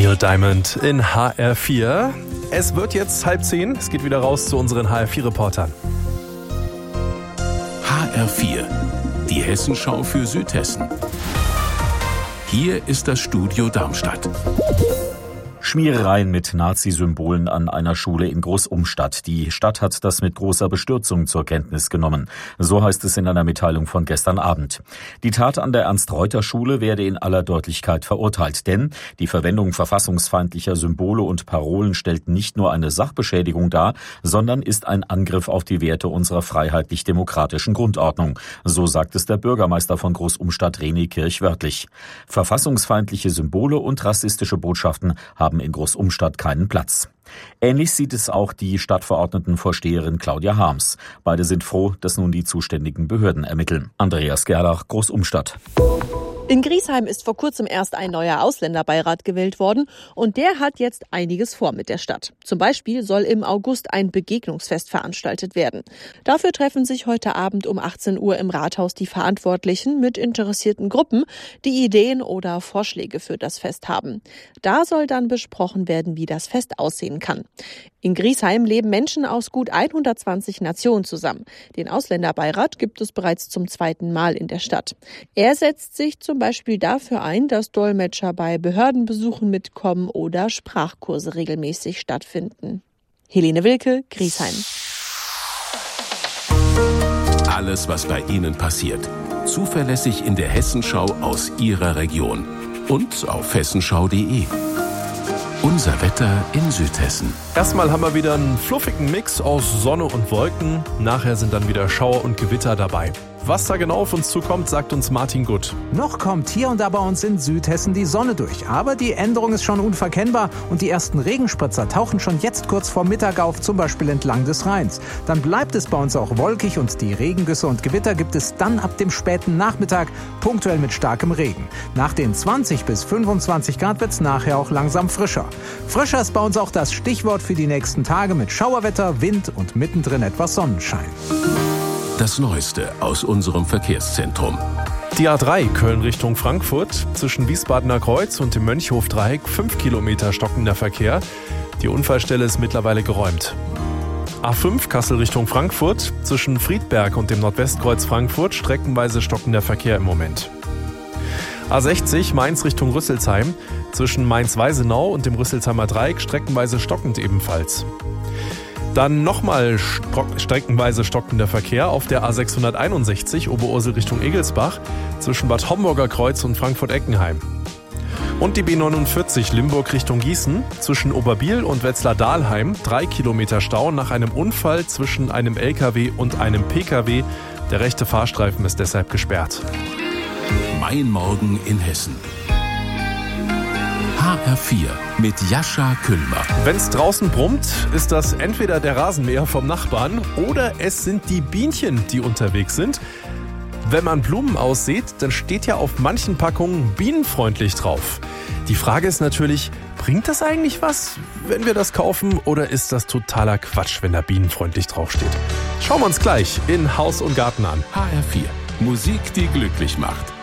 Neil Diamond in HR4. Es wird jetzt 9:30. Es geht wieder raus zu unseren HR4-Reportern. HR4, die Hessenschau für Südhessen. Hier ist das Studio Darmstadt. Schmierereien mit Nazi-Symbolen an einer Schule in Großumstadt. Die Stadt hat das mit großer Bestürzung zur Kenntnis genommen. So heißt es in einer Mitteilung von gestern Abend. Die Tat an der Ernst-Reuter-Schule werde in aller Deutlichkeit verurteilt. Denn die Verwendung verfassungsfeindlicher Symbole und Parolen stellt nicht nur eine Sachbeschädigung dar, sondern ist ein Angriff auf die Werte unserer freiheitlich-demokratischen Grundordnung. So sagt es der Bürgermeister von Großumstadt, René Kirch, wörtlich. Verfassungsfeindliche Symbole und rassistische Botschaften haben in Großumstadt keinen Platz. Ähnlich sieht es auch die Stadtverordnetenvorsteherin Claudia Harms. Beide sind froh, dass nun die zuständigen Behörden ermitteln. Andreas Gerlach, Großumstadt. In Griesheim ist vor kurzem erst ein neuer Ausländerbeirat gewählt worden und der hat jetzt einiges vor mit der Stadt. Zum Beispiel soll im August ein Begegnungsfest veranstaltet werden. Dafür treffen sich heute Abend um 18 Uhr im Rathaus die Verantwortlichen mit interessierten Gruppen, die Ideen oder Vorschläge für das Fest haben. Da soll dann besprochen werden, wie das Fest aussehen kann. In Griesheim leben Menschen aus gut 120 Nationen zusammen. Den Ausländerbeirat gibt es bereits zum 2. Mal in der Stadt. Er setzt sich zum Beispiel dafür ein, dass Dolmetscher bei Behördenbesuchen mitkommen oder Sprachkurse regelmäßig stattfinden. Helene Wilke, Griesheim. Alles, was bei Ihnen passiert. Zuverlässig in der Hessenschau aus Ihrer Region. Und auf hessenschau.de. Unser Wetter in Südhessen. Erstmal haben wir wieder einen fluffigen Mix aus Sonne und Wolken. Nachher sind dann wieder Schauer und Gewitter dabei. Was da genau auf uns zukommt, sagt uns Martin Gutt. Noch kommt hier und da bei uns in Südhessen die Sonne durch. Aber die Änderung ist schon unverkennbar und die ersten Regenspritzer tauchen schon jetzt kurz vor Mittag auf, zum Beispiel entlang des Rheins. Dann bleibt es bei uns auch wolkig und die Regengüsse und Gewitter gibt es dann ab dem späten Nachmittag, punktuell mit starkem Regen. Nach den 20 bis 25 Grad wird es nachher auch langsam frischer. Frischer ist bei uns auch das Stichwort für die nächsten Tage mit Schauerwetter, Wind und mittendrin etwas Sonnenschein. Das Neueste aus unserem Verkehrszentrum. Die A3 Köln Richtung Frankfurt, zwischen Wiesbadener Kreuz und dem Mönchhof-Dreieck 5 Kilometer stockender Verkehr. Die Unfallstelle ist mittlerweile geräumt. A5 Kassel Richtung Frankfurt, zwischen Friedberg und dem Nordwestkreuz Frankfurt streckenweise stockender Verkehr im Moment. A60 Mainz Richtung Rüsselsheim, zwischen Mainz-Weisenau und dem Rüsselsheimer Dreieck streckenweise stockend ebenfalls. Dann nochmal streckenweise stockender Verkehr auf der A661 Oberursel Richtung Egelsbach zwischen Bad Homburger Kreuz und Frankfurt-Eckenheim. Und die B49 Limburg Richtung Gießen zwischen Oberbiel und Wetzlar-Dahlheim 3 Kilometer Stau nach einem Unfall zwischen einem LKW und einem PKW. Der rechte Fahrstreifen ist deshalb gesperrt. Mein Morgen in Hessen. HR4 mit Jascha Küllmer. Wenn es draußen brummt, ist das entweder der Rasenmäher vom Nachbarn oder es sind die Bienchen, die unterwegs sind. Wenn man Blumen aussät, dann steht ja auf manchen Packungen bienenfreundlich drauf. Die Frage ist natürlich, bringt das eigentlich was, wenn wir das kaufen, oder ist das totaler Quatsch, wenn da bienenfreundlich draufsteht? Schauen wir uns gleich in Haus und Garten an. HR4, Musik, die glücklich macht.